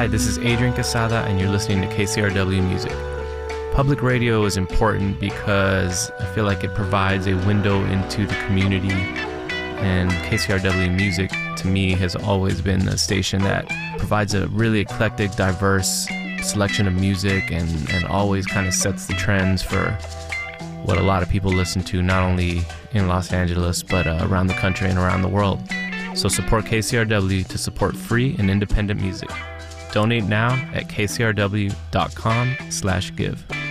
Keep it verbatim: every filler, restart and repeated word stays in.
Hi, this is Adrian Casada, and you're listening to K C R W Music. Public radio is important because I feel like it provides a window into the community, and K C R W Music, to me, has always been a station that provides a really eclectic, diverse selection of music and, and always kind of sets the trends for what a lot of people listen to, not only in Los Angeles, but uh, around the country and around the world. So support K C R W to support free and independent music. Donate now at kcrw.com slash give.